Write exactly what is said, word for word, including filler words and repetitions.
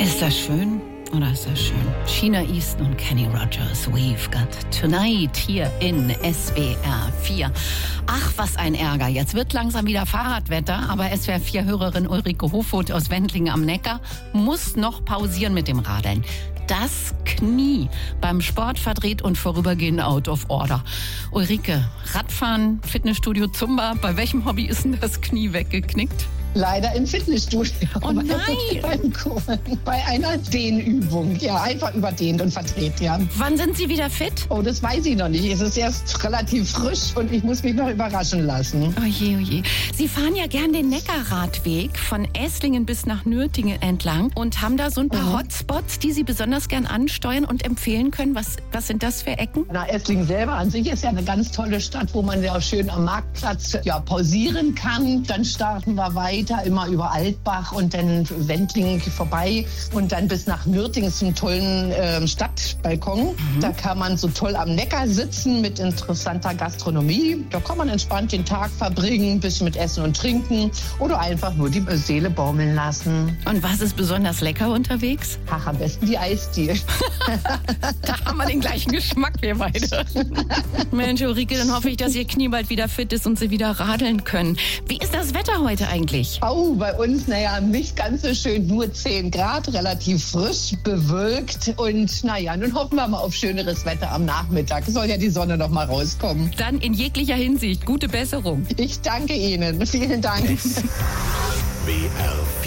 Ist das schön oder ist das schön? China Easton und Kenny Rogers, We've Got Tonight hier in S W R vier. Ach, was ein Ärger. Jetzt wird langsam wieder Fahrradwetter, aber S W R vier Hörerin Ulrike Hofoth aus Wendlingen am Neckar muss noch pausieren mit dem Radeln. Das Knie beim Sport verdreht und vorübergehend out of order. Ulrike, Radfahren, Fitnessstudio, Zumba, bei welchem Hobby ist denn das Knie weggeknickt? Leider im Fitnessstudio. Oh nein! Beim, bei einer Dehnübung. Ja, einfach überdehnt und verdreht, ja. Wann sind Sie wieder fit? Oh, das weiß ich noch nicht. Es ist erst relativ frisch und ich muss mich noch überraschen lassen. Oh je, oh je. Sie fahren ja gern den Neckarradweg von Esslingen bis nach Nürtingen entlang und haben da so ein paar mhm. Hotspots, die Sie besonders gern ansteuern und empfehlen können. Was, was sind das für Ecken? Na, Esslingen selber an sich ist ja eine ganz tolle Stadt, wo man ja auch schön am Marktplatz ja, pausieren kann. Dann starten wir weiter. Immer über Altbach und dann Wendlingen vorbei und dann bis nach Nürtingen zum tollen äh, Stadtbalkon. Mhm. Da kann man so toll am Neckar sitzen mit interessanter Gastronomie. Da kann man entspannt den Tag verbringen, ein bisschen mit Essen und Trinken oder einfach nur die Seele baumeln lassen. Und was ist besonders lecker unterwegs? Ach, am besten die Eisdiele. Da haben wir den gleichen Geschmack, wir beide. Mensch, Ulrike, dann hoffe ich, dass Ihr Knie bald wieder fit ist und Sie wieder radeln können. Wie ist das Wetter heute eigentlich? Oh, bei uns, naja, nicht ganz so schön, nur zehn Grad, relativ frisch, bewölkt und naja, nun hoffen wir mal auf schöneres Wetter am Nachmittag. Soll ja die Sonne noch mal rauskommen. Dann in jeglicher Hinsicht gute Besserung. Ich danke Ihnen. Vielen Dank. S W R